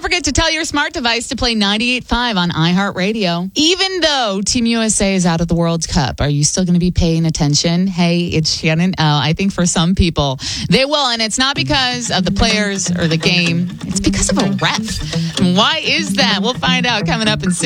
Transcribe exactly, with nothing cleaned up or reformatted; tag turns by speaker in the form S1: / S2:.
S1: forget to tell your smart device to play ninety-eight point five on iHeartRadio. Even though Team U S A is out of the World Cup, are you still going to be paying attention? Hey, it's Shannon. Oh, I think for some people, they will. And it's not because of the players or the game. It's because of a ref. Why is that? We'll find out coming up in